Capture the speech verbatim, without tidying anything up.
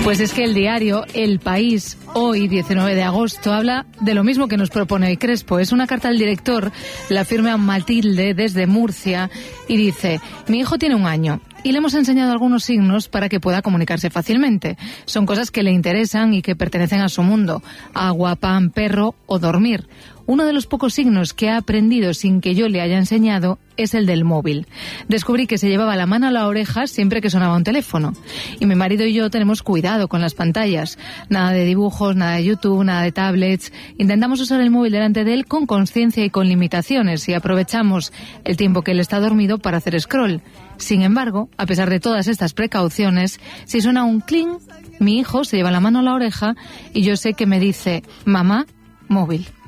Pues es que el diario El País, hoy, diecinueve de agosto, habla de lo mismo que nos propone hoy Crespo. Es una carta al director, la firma Matilde desde Murcia, y dice: mi hijo tiene un año y le hemos enseñado algunos signos para que pueda comunicarse fácilmente. Son cosas que le interesan y que pertenecen a su mundo: agua, pan, perro o dormir. Uno de los pocos signos que ha aprendido sin que yo le haya enseñado es el del móvil. Descubrí que se llevaba la mano a la oreja siempre que sonaba un teléfono. Y mi marido y yo tenemos cuidado con las pantallas. Nada de dibujos, nada de YouTube, nada de tablets. Intentamos usar el móvil delante de él con conciencia y con limitaciones, y aprovechamos el tiempo que él está dormido para hacer scroll. Sin embargo, a pesar de todas estas precauciones, si suena un cling, mi hijo se lleva la mano a la oreja y yo sé que me dice: mamá, móvil.